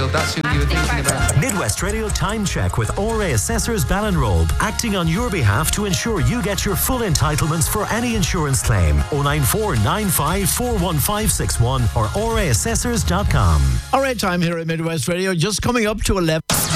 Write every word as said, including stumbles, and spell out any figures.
So that's who you were thinking about. Midwest Radio Time Check with O R A Assessors Ballinrobe, acting on your behalf to ensure you get your full entitlements for any insurance claim. oh nine four nine five four one five six one or O R A assessors dot com. All right, time here at Midwest Radio, just coming up to eleven.